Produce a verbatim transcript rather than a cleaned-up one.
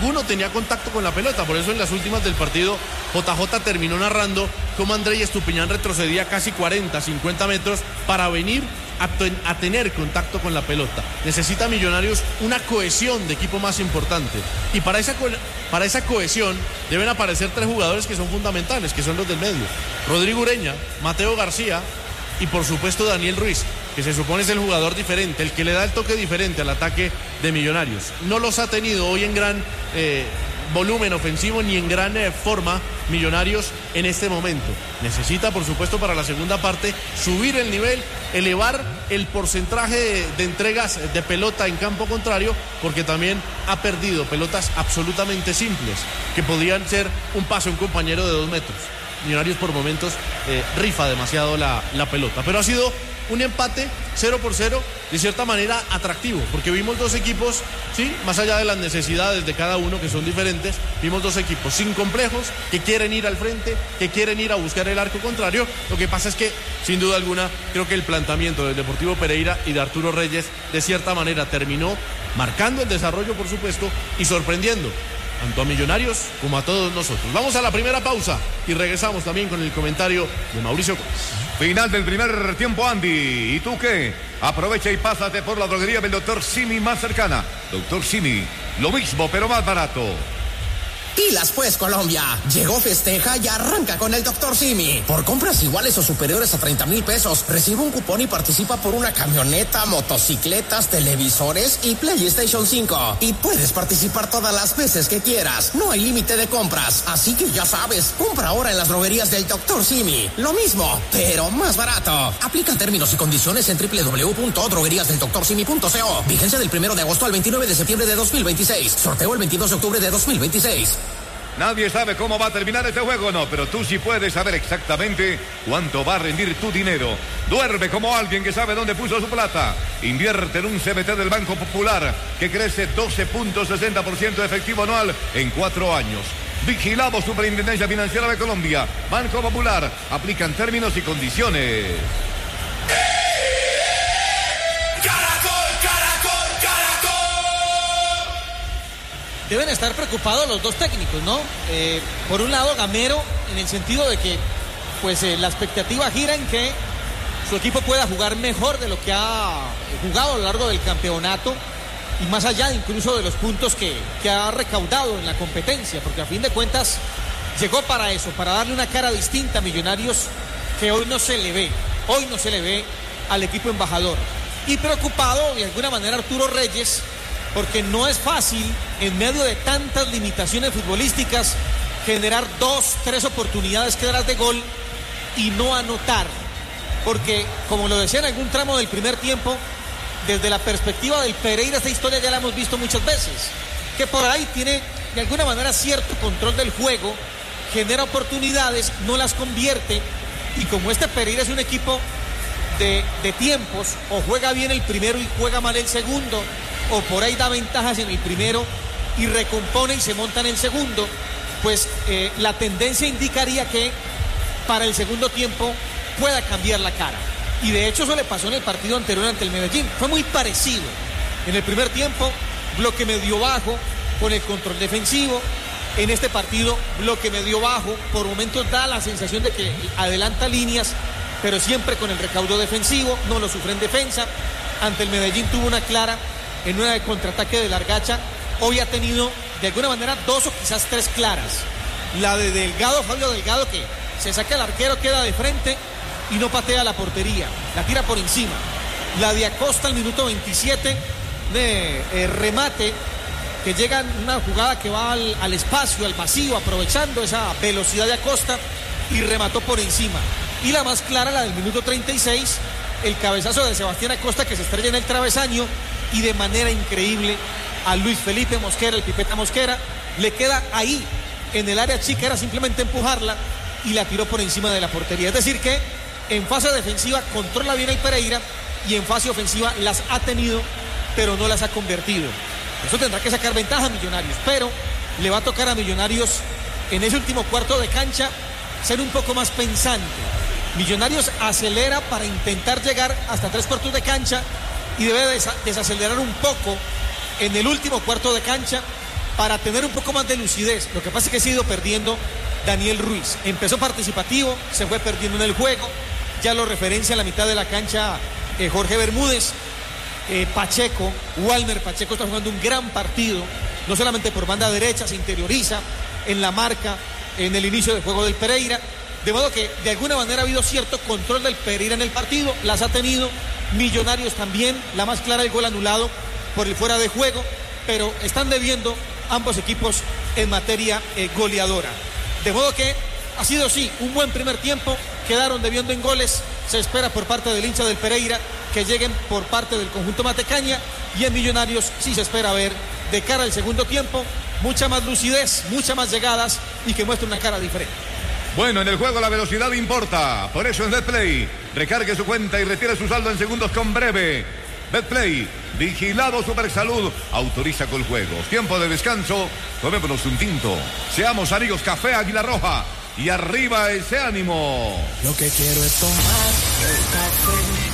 ninguno tenía contacto con la pelota. Por eso en las últimas del partido J J terminó narrando cómo Andrés Estupiñán retrocedía casi cuarenta, cincuenta metros para venir a, ten, a tener contacto con la pelota. Necesita Millonarios una cohesión de equipo más importante, y para esa, para esa cohesión deben aparecer tres jugadores que son fundamentales, que son los del medio: Rodrigo Ureña, Mateo García y por supuesto Daniel Ruiz, que se supone es el jugador diferente, el que le da el toque diferente al ataque de Millonarios. No los ha tenido hoy en gran eh, volumen ofensivo ni en gran eh, forma Millonarios en este momento. Necesita, por supuesto, para la segunda parte subir el nivel, elevar el porcentaje de, de entregas de pelota en campo contrario, porque también ha perdido pelotas absolutamente simples, que podían ser un pase a un compañero de dos metros. Millonarios por momentos eh, rifa demasiado la, la pelota, pero ha sido un empate cero por cero de cierta manera atractivo, porque vimos dos equipos, sí, más allá de las necesidades de cada uno que son diferentes, vimos dos equipos sin complejos, que quieren ir al frente, que quieren ir a buscar el arco contrario. Lo que pasa es que, sin duda alguna, creo que el planteamiento del Deportivo Pereira y de Arturo Reyes de cierta manera terminó marcando el desarrollo, por supuesto, y sorprendiendo tanto a Millonarios como a todos nosotros. Vamos a la primera pausa y regresamos también con el comentario de Mauricio Gómez. Final del primer tiempo, Andy. ¿Y tú qué? Aprovecha y pásate por la droguería del doctor Simi más cercana. doctor Simi, lo mismo pero más barato. Pilas pues, Colombia. Llegó, festeja y arranca con el doctor Simi. Por compras iguales o superiores a treinta mil pesos, recibe un cupón y participa por una camioneta, motocicletas, televisores y PlayStation cinco. Y puedes participar todas las veces que quieras. No hay límite de compras. Así que ya sabes, compra ahora en las droguerías del doctor Simi. Lo mismo, pero más barato. Aplican términos y condiciones en doble u doble u doble u punto droguerías del doctor simi punto co. Vigencia del primero de agosto al veintinueve de septiembre de dos mil veintiséis. Sorteo el veintidós de octubre de dos mil veintiséis. Nadie sabe cómo va a terminar este juego, no, pero tú sí puedes saber exactamente cuánto va a rendir tu dinero. Duerme como alguien que sabe dónde puso su plata. Invierte en un C B T del Banco Popular que crece doce punto sesenta por ciento de efectivo anual en cuatro años. Vigilamos Superintendencia Financiera de Colombia. Banco Popular. Aplican términos y condiciones. Deben estar preocupados los dos técnicos, ¿no? Eh, por un lado, Gamero, en el sentido de que pues eh, la expectativa gira en que su equipo pueda jugar mejor de lo que ha jugado a lo largo del campeonato y más allá incluso de los puntos que, que ha recaudado en la competencia, porque a fin de cuentas llegó para eso, para darle una cara distinta a Millonarios que hoy no se le ve, hoy no se le ve al equipo embajador. Y preocupado de alguna manera Arturo Reyes, porque no es fácil, en medio de tantas limitaciones futbolísticas, generar dos, tres oportunidades claras de gol y no anotar. Porque, como lo decía en algún tramo del primer tiempo, desde la perspectiva del Pereira, esta historia ya la hemos visto muchas veces, que por ahí tiene de alguna manera cierto control del juego, genera oportunidades, no las convierte, y como este Pereira es un equipo de, de tiempos, o juega bien el primero y juega mal el segundo, o por ahí da ventajas en el primero y recompone y se monta en el segundo, pues eh, la tendencia indicaría que para el segundo tiempo pueda cambiar la cara. Y de hecho eso le pasó en el partido anterior ante el Medellín. Fue muy parecido. En el primer tiempo, bloque medio bajo, con el control defensivo. En este partido, bloque medio bajo. Por momentos da la sensación de que adelanta líneas, pero siempre con el recaudo defensivo. No lo sufre en defensa. Ante el Medellín tuvo una clara en una de contraataque de Largacha. Hoy ha tenido de alguna manera dos o quizás tres claras. La de Delgado, Fabio Delgado, que se saca el arquero, queda de frente y no patea la portería, la tira por encima. La de Acosta al minuto veintisiete, de eh, remate, que llega en una jugada que va al, al espacio, al vacío, aprovechando esa velocidad de Acosta, y remató por encima. Y la más clara, la del minuto treinta y seis, el cabezazo de Sebastián Acosta, que se estrella en el travesaño, y de manera increíble a Luis Felipe Mosquera, el Pipeta Mosquera, le queda ahí, en el área chica, era simplemente empujarla, y la tiró por encima de la portería. Es decir que en fase defensiva controla bien el Pereira, y en fase ofensiva las ha tenido, pero no las ha convertido. Eso tendrá que sacar ventaja a Millonarios, pero le va a tocar a Millonarios en ese último cuarto de cancha ser un poco más pensante. Millonarios acelera para intentar llegar hasta tres cuartos de cancha y debe des- desacelerar un poco en el último cuarto de cancha para tener un poco más de lucidez. Lo que pasa es que se ha ido perdiendo Daniel Ruiz. Empezó participativo, se fue perdiendo en el juego. Ya lo referencia en la mitad de la cancha eh, Jorge Bermúdez. Eh, Pacheco, Walmer Pacheco está jugando un gran partido, no solamente por banda derecha, se interioriza en la marca, en el inicio del juego del Pereira. De modo que de alguna manera ha habido cierto control del Pereira en el partido, las ha tenido. Millonarios también, la más clara el gol anulado por el fuera de juego, pero están debiendo ambos equipos en materia eh, goleadora. De modo que ha sido sí, un buen primer tiempo, quedaron debiendo en goles, se espera por parte del hincha del Pereira que lleguen por parte del conjunto Matecaña, y en Millonarios sí se espera ver de cara al segundo tiempo mucha más lucidez, muchas más llegadas y que muestre una cara diferente. Bueno, en el juego la velocidad importa, por eso en Betplay recargue su cuenta y retire su saldo en segundos con Breve. Betplay, vigilado Supersalud, autoriza con juegos. Tiempo de descanso, tomémonos un tinto. Seamos amigos Café Águila Roja y arriba ese ánimo. Lo que quiero es tomar el café